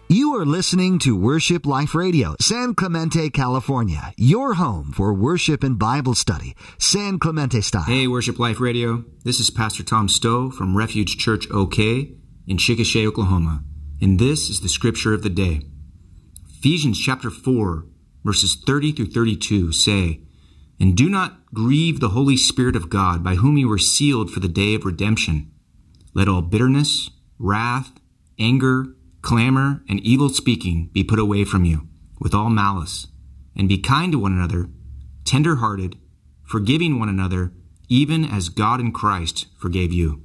You are listening to Worship Life Radio, San Clemente, California, your home for worship and Bible study, San Clemente style. Hey, Worship Life Radio. This is Pastor Tom Stowe from Refuge Church OK in Chickasha, Oklahoma, and this is the scripture of the day. Ephesians chapter 4, verses 30 through 32 say, "And do not grieve the Holy Spirit of God, by whom you were sealed for the day of redemption. Let all bitterness, wrath, anger, clamor, and evil speaking be put away from you, with all malice. And be kind to one another, tender-hearted, forgiving one another, even as God in Christ forgave you."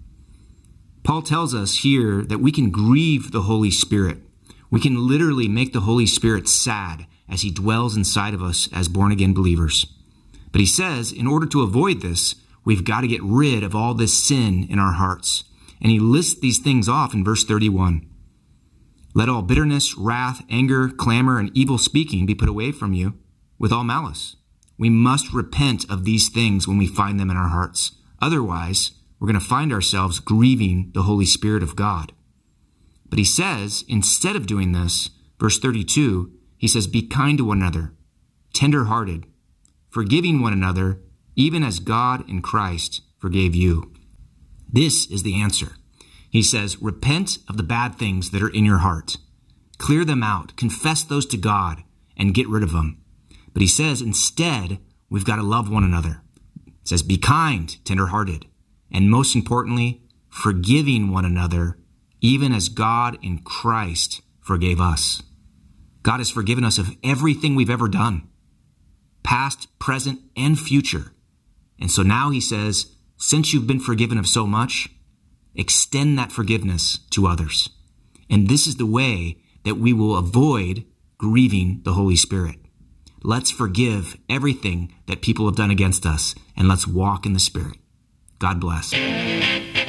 Paul tells us here that we can grieve the Holy Spirit. We can literally make the Holy Spirit sad as he dwells inside of us as born-again believers. But he says, in order to avoid this, we've got to get rid of all this sin in our hearts. And he lists these things off in verse 31. "Let all bitterness, wrath, anger, clamor, and evil speaking be put away from you, with all malice." We must repent of these things when we find them in our hearts. Otherwise, we're going to find ourselves grieving the Holy Spirit of God. But he says, instead of doing this, verse 32, he says, "Be kind to one another, tender-hearted, forgiving one another, even as God in Christ forgave you." This is the answer. He says, repent of the bad things that are in your heart. Clear them out, confess those to God, and get rid of them. But he says, instead, we've got to love one another. He says, be kind, tender-hearted, and most importantly, forgiving one another, even as God in Christ forgave us. God has forgiven us of everything we've ever done, past, present, and future. And so now he says, since you've been forgiven of so much, extend that forgiveness to others. And this is the way that we will avoid grieving the Holy Spirit. Let's forgive everything that people have done against us, and let's walk in the Spirit. God bless.